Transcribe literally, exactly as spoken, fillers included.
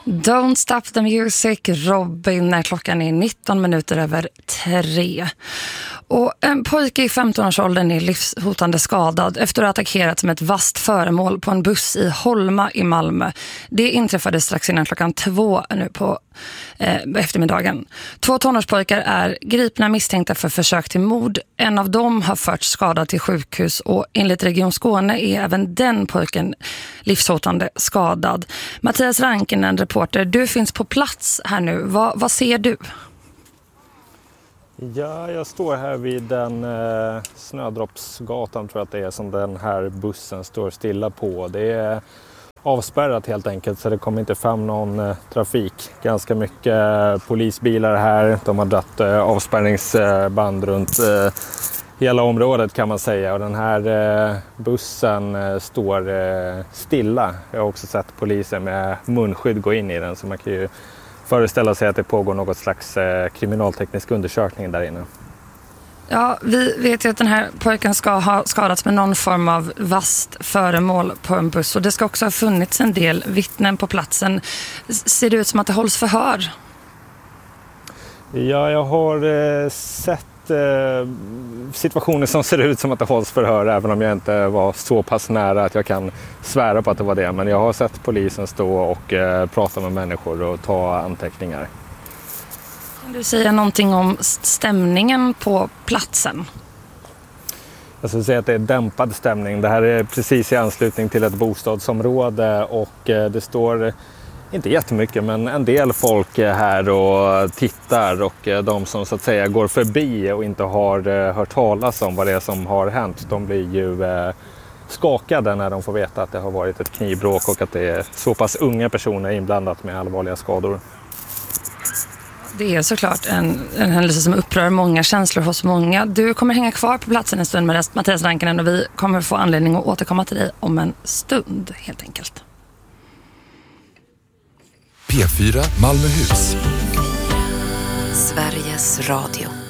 Don't stop the music, Robin, när klockan är nitton minuter över tre. Och en pojke i femton-årsåldern är livshotande skadad efter att ha attackerats med ett vasst föremål på en buss i Holma i Malmö. Det inträffade strax innan klockan två nu på eh, eftermiddagen. Två tonårspojkar är gripna misstänkta för försök till mord. En av dem har förts skadad till sjukhus och enligt Region Skåne är även den pojken livshotande skadad. Mattias Rankinen, reporter, du finns på plats här nu. Vad, vad ser du? Ja, jag står här vid den eh, Snödroppsgatan, tror jag att det är, som den här bussen står stilla på. Det är avspärrat helt enkelt, så det kommer inte fram någon eh, trafik. Ganska mycket eh, polisbilar här. De har dratt eh, avspärrningsband runt eh, hela området, kan man säga. Och den här eh, bussen eh, står eh, stilla. Jag har också sett poliser med munskydd gå in i den, så man kan ju föreställa sig att det pågår något slags eh, kriminalteknisk undersökning där inne. Ja, vi vet ju att den här pojken ska ha skadats med någon form av vasst föremål på en buss. Och det ska också ha funnits en del vittnen på platsen. Ser det ut som att det hålls förhör? Ja, jag har eh, sett eh, situationer som ser ut som att det hålls förhör, även om jag inte var så pass nära att jag kan svära på att det var det. Men jag har sett polisen stå och eh, prata med människor och ta anteckningar. Kan du säga någonting om stämningen på platsen? Jag skulle säga att det är dämpad stämning. Det här är precis i anslutning till ett bostadsområde och eh, det står inte jättemycket, men en del folk är här och tittar, och de som så att säga går förbi och inte har hört talas om vad det är som har hänt, de blir ju skakade när de får veta att det har varit ett knivbråk och att det är så pass unga personer inblandat med allvarliga skador. Det är såklart en, en händelse som upprör många känslor hos många. Du kommer hänga kvar på platsen en stund med Mattias Rankinen, och vi kommer få anledning att återkomma till dig om en stund helt enkelt. P fyra Malmöhus. Sveriges Radio.